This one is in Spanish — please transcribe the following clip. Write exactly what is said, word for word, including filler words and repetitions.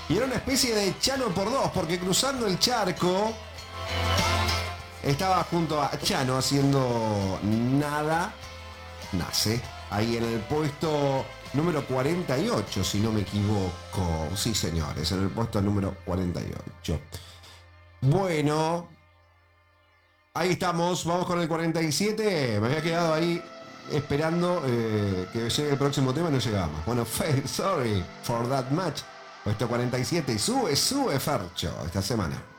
Y era una especie de Chano por dos, porque cruzando el charco estaba junto a Chano haciendo nada, nace. Ahí en el puesto número cuarenta y ocho, si no me equivoco. Sí, señores, en el puesto número cuarenta y ocho. Bueno, ahí estamos, vamos con el cuarenta y siete. Me había quedado ahí esperando eh, que llegue el próximo tema y no llegamos. Bueno, Sorry for that match. Puesto cuarenta y siete y sube, sube Fercho esta semana.